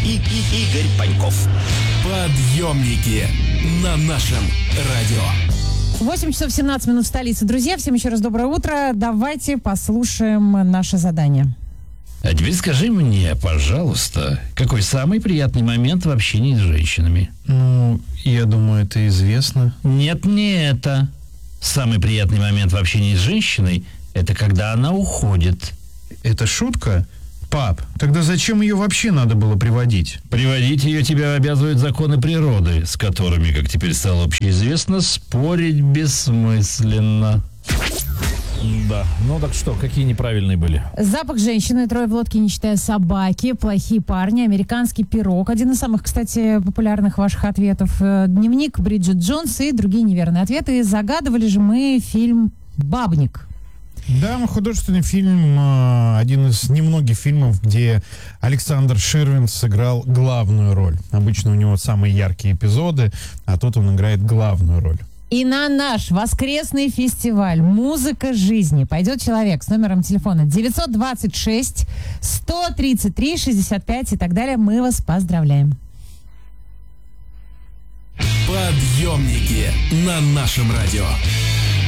Игорь Паньков. Подъемники на нашем радио. 8 часов 17 минут в столице. Друзья, всем еще раз доброе утро. Давайте послушаем наше задание. А теперь скажи мне, пожалуйста, какой самый приятный момент в общении с женщинами? Ну, я думаю, это известно. Нет, не это. Самый приятный момент в общении с женщиной – это когда она уходит. Это шутка? Пап, тогда зачем ее вообще надо было приводить? Приводить ее тебя обязывают законы природы, с которыми, как теперь стало общеизвестно, спорить бессмысленно. Да, ну так что, какие неправильные были? Запах женщины, трое в лодке, не считая собаки, плохие парни, американский пирог. Один из самых, кстати, популярных ваших ответов. Дневник Бриджит Джонс и другие неверные ответы. Загадывали же мы фильм «Бабник». Да, художественный фильм, один из немногих фильмов, где Александр Ширвин сыграл главную роль. Обычно у него самые яркие эпизоды, а тут он играет главную роль. И на наш воскресный фестиваль «Музыка жизни» пойдет человек с номером телефона 926 133 65 и так далее. Мы вас поздравляем. Подъемники на нашем радио.